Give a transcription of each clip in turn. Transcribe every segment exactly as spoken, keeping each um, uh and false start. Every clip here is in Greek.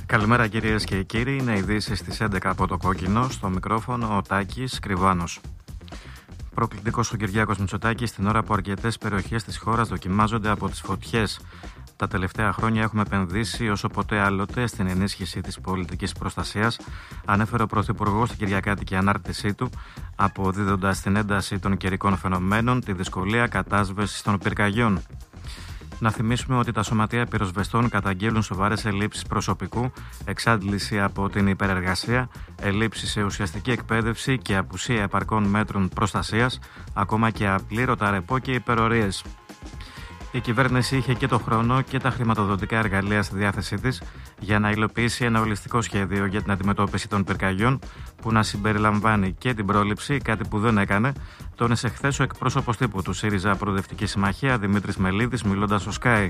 Καλημέρα κυρίες και κύριοι, είναι ειδήσεις στις έντεκα από το Κόκκινο, στο μικρόφωνο ο Τάκης Κρυβάνος. Προκλητικός ο Κυριάκος Μητσοτάκης στην ώρα που αρκετές περιοχές της χώρας δοκιμάζονται από τις φωτιές. Τα τελευταία χρόνια έχουμε επενδύσει όσο ποτέ άλλοτε στην ενίσχυση της πολιτικής προστασίας, ανέφερε ο Πρωθυπουργός στην κυριακάτικη ανάρτησή του, αποδίδοντας την ένταση των καιρικών φαινομένων τη δυσκολία κατάσβεσης των πυρκαγιών. Να θυμίσουμε ότι τα σωματεία πυροσβεστών καταγγέλουν σοβαρές ελλείψεις προσωπικού, εξάντληση από την υπερεργασία, ελλείψεις σε ουσιαστική εκπαίδευση και απουσία επαρκών μέτρων προστασίας, ακόμα και απλήρωτα ρεπό και υπερορίες. Η κυβέρνηση είχε και το χρόνο και τα χρηματοδοτικά εργαλεία στη διάθεσή της για να υλοποιήσει ένα ολιστικό σχέδιο για την αντιμετώπιση των πυρκαγιών που να συμπεριλαμβάνει και την πρόληψη, κάτι που δεν έκανε, τόνισε χθες ο εκπρόσωπος τύπου του ΣΥΡΙΖΑ Προοδευτική Συμμαχία, Δημήτρης Μελίδης, μιλώντας στο Sky.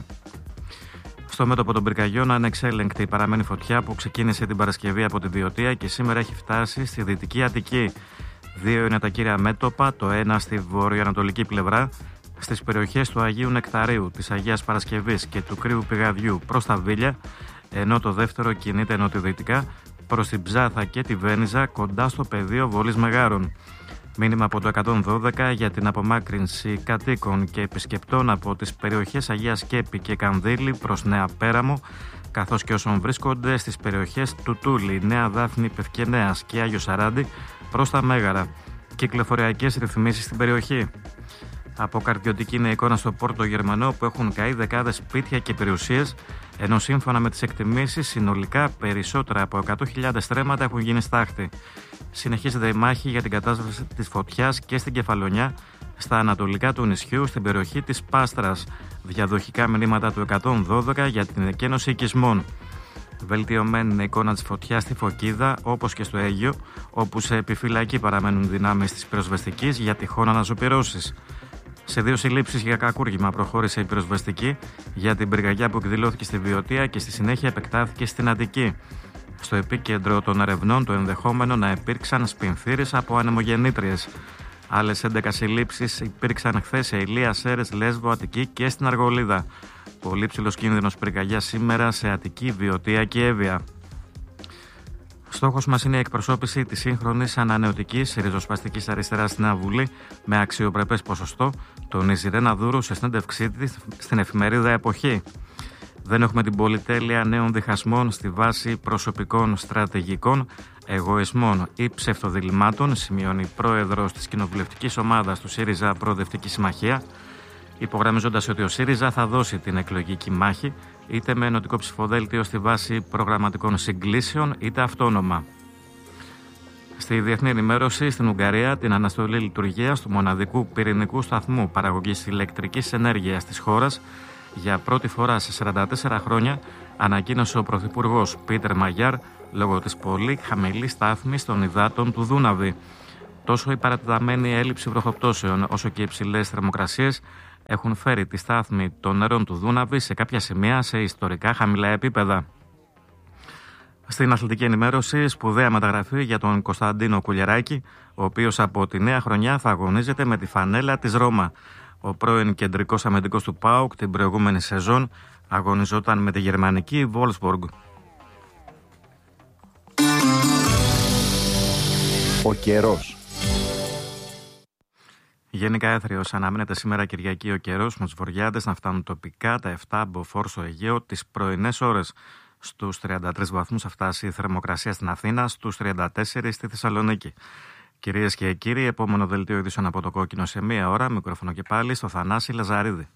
Στο μέτωπο των πυρκαγιών, ανεξέλεγκτη παραμένει φωτιά που ξεκίνησε την Παρασκευή από τη Βιωτία και σήμερα έχει φτάσει στη Δυτική Αττική. Δύο είναι τα κύρια μέτωπα, το ένα στη βορειοανατολική πλευρά, στις περιοχές του Αγίου Νεκταρίου, της Αγίας Παρασκευής και του Κρύου Πηγαδιού προς τα Βίλια, ενώ το δεύτερο κινείται νοτιοδυτικά προς την Ψάθα και τη Βένιζα κοντά στο πεδίο Βολής Μεγάρων. Μήνυμα από το εκατόν δώδεκα για την απομάκρυνση κατοίκων και επισκεπτών από τις περιοχές Αγία Σκέπη και Κανδύλη προς Νέα Πέραμο, καθώς και όσων βρίσκονται στις περιοχές του Τούλη, Νέα Δάφνη, Πευκενέας και Άγιο Σαράντι προς τα Μέγαρα. Κυκλοφοριακές ρυθμίσεις στην περιοχή. Αποκαρδιωτική είναι η εικόνα στο Πόρτο Γερμανό που έχουν καεί δεκάδες σπίτια και περιουσίες, ενώ σύμφωνα με τις εκτιμήσεις συνολικά περισσότερα από εκατό χιλιάδες στρέμματα έχουν γίνει στάχτη. Συνεχίζεται η μάχη για την κατάσβεση της φωτιάς και στην Κεφαλονιά, στα ανατολικά του νησιού, στην περιοχή της Πάστρας. Διαδοχικά μηνύματα του εκατόν δώδεκα για την εκένωση οικισμών. Βελτιωμένη είναι η εικόνα της φωτιάς στη Φωκίδα, όπως και στο Αίγιο, όπου σε επιφυλακή παραμένουν δυνάμεις της πυροσβεστικής για τυχόν αναζωπυρώσεις. Σε δύο συλλήψεις για κακούργημα προχώρησε η πυροσβεστική για την πυρκαγιά που εκδηλώθηκε στη Βιωτία και στη συνέχεια επεκτάθηκε στην Αττική. Στο επίκεντρο των ερευνών το ενδεχόμενο να υπήρξαν σπινθήρες από ανεμογεννήτριες. Άλλες έντεκα συλλήψεις υπήρξαν χθες σε Ηλία, Σέρρες, Λέσβο, Αττική και στην Αργολίδα. Πολύ ψηλός κίνδυνος πυρκαγιάς σήμερα σε Αττική, Βιωτία και Εύβοια. Στόχος μας είναι η εκπροσώπηση της σύγχρονης ανανεωτικής ριζοσπαστικής αριστεράς στην Βουλή με αξιοπρεπές ποσοστό, τονίζει Ρένα Δούρου σε συνέντευξή της στην εφημερίδα Εποχή. Δεν έχουμε την πολυτέλεια νέων διχασμών στη βάση προσωπικών στρατηγικών, εγωισμών ή ψευτοδιλημάτων, σημειώνει πρόεδρος της κοινοβουλευτικής ομάδας του ΣΥΡΙΖΑ Προοδευτική Συμμαχία, υπογραμμίζοντας ότι ο ΣΥΡΙΖΑ θα δώσει την εκλογική μάχη είτε με ενωτικό ψηφοδέλτιο στη βάση προγραμματικών συγκλήσεων είτε αυτόνομα. Στη διεθνή ενημέρωση, στην Ουγγαρία, την αναστολή λειτουργίας του μοναδικού πυρηνικού σταθμού παραγωγής ηλεκτρικής ενέργειας της χώρας για πρώτη φορά σε σαράντα τέσσερα χρόνια ανακοίνωσε ο Πρωθυπουργός Πίτερ Μαγιάρ λόγω της πολύ χαμηλής στάθμης των υδάτων του Δούναβη. Τόσο η παρατεταμένη έλλειψη βροχοπτώσεων όσο και οι υψηλές θερμοκρασίες έχουν φέρει τη στάθμη των νερών του Δούναβη σε κάποια σημεία σε ιστορικά χαμηλά επίπεδα. Στην αθλητική ενημέρωση, σπουδαία μεταγραφή για τον Κωνσταντίνο Κουλιεράκη, ο οποίος από τη νέα χρονιά θα αγωνίζεται με τη φανέλα της Ρώμα. Ο πρώην κεντρικός αμυντικός του ΠΑΟΚ την προηγούμενη σεζόν αγωνιζόταν με τη γερμανική Βόλσμποργκ. Ο καιρός. Γενικά έθριος αναμένεται σήμερα Κυριακή ο καιρός με τους βορειάδες να φτάνουν τοπικά τα επτά μποφόρ στο Αιγαίο τις πρωινές ώρες. Στους τριάντα τρεις βαθμούς θα φτάσει η θερμοκρασία στην Αθήνα, στους τριάντα τέσσερα στη Θεσσαλονίκη. Κυρίες και κύριοι, επόμενο δελτίο ειδήσεων από το Κόκκινο σε μία ώρα. Μικρόφωνο και πάλι στο Θανάση Λαζαρίδη.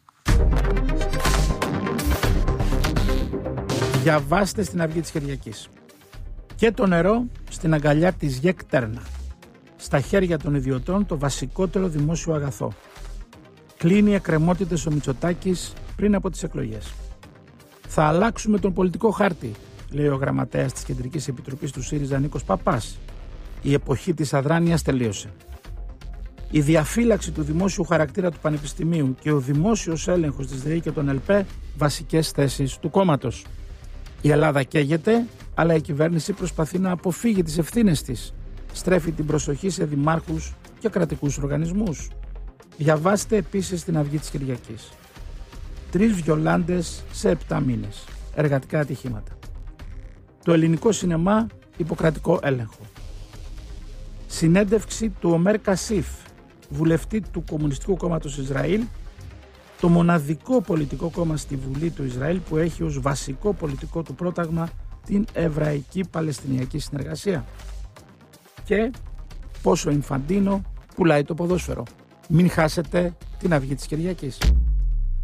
Διαβάστε στην Αυγή της Κυριακής. Και το νερό στην αγκαλιά της ΓΕΚ Τέρνα. Στα χέρια των ιδιωτών το βασικότερο δημόσιο αγαθό. Κλείνει εκκρεμότητες ο Μητσοτάκης πριν από τις εκλογές. Θα αλλάξουμε τον πολιτικό χάρτη, λέει ο γραμματέας της Κεντρικής Επιτροπής του ΣΥΡΙΖΑ Νίκος Παπάς. Η εποχή της αδράνειας τελείωσε. Η διαφύλαξη του δημόσιου χαρακτήρα του Πανεπιστημίου και ο δημόσιος έλεγχος της ΔΕΗ και των ΕΛΠΕ βασικές θέσεις του κόμματος. Η Ελλάδα καίγεται, αλλά η κυβέρνηση προσπαθεί να αποφύγει τις ευθύνες της. Στρέφει την προσοχή σε δημάρχους και κρατικούς οργανισμούς. Διαβάστε επίσης στην Αυγή της Κυριακής. Τρεις βιολάντες σε επτά μήνες. Εργατικά ατυχήματα. Το ελληνικό σινεμά υποκρατικό έλεγχο. Συνέντευξη του Ομέρ Κασίφ, βουλευτή του Κομμουνιστικού Κόμματος Ισραήλ, το μοναδικό πολιτικό κόμμα στη Βουλή του Ισραήλ που έχει ως βασικό πολιτικό του πρόταγμα την Εβραϊκή Παλαιστινιακή Συνεργασία. Και πόσο Ινφαντίνο πουλάει το ποδόσφαιρο. Μην χάσετε την αυγή της Κυριακής.